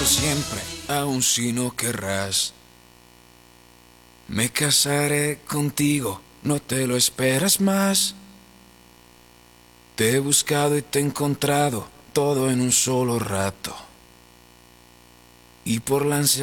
por siempre, aun si no querrás. Me casaré contigo, no te lo esperas más. Te he buscado y te he encontrado, todo en un solo rato. Y por la ansiedad